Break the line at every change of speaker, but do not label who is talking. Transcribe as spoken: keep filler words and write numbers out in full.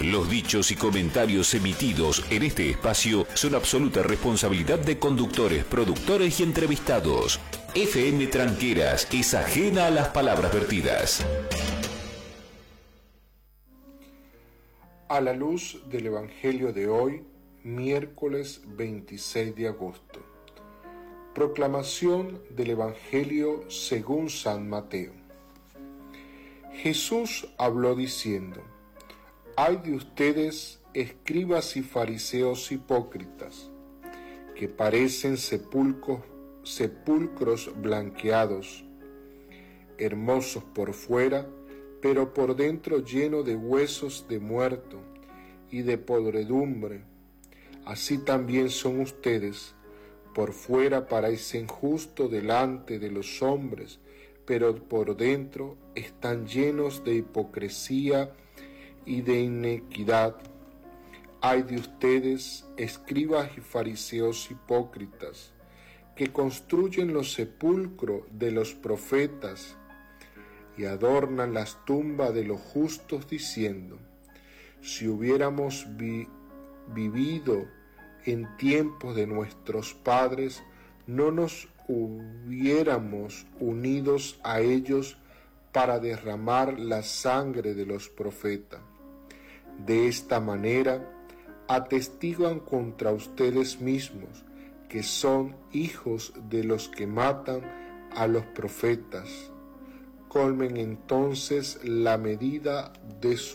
Los dichos y comentarios emitidos en este espacio son absoluta responsabilidad de conductores, productores y entrevistados. F M Tranqueras es ajena a las palabras vertidas.
A la luz del Evangelio de hoy, miércoles veintiséis de agosto. Proclamación del Evangelio según San Mateo. Jesús habló diciendo: Ay de ustedes, escribas y fariseos hipócritas, que parecen sepulcros, sepulcros blanqueados, hermosos por fuera, pero por dentro lleno de huesos de muerto y de podredumbre. Así también son ustedes. Por fuera parecen justos delante de los hombres, pero por dentro están llenos de hipocresía y de iniquidad. Ay de ustedes, escribas y fariseos hipócritas, que construyen los sepulcros de los profetas y adornan las tumbas de los justos, diciendo: si hubiéramos vi- vivido en tiempos de nuestros padres, no nos hubiéramos unidos a ellos para derramar la sangre de los profetas. De esta manera atestiguan contra ustedes mismos que son hijos de los que matan a los profetas. Colmen entonces la medida de su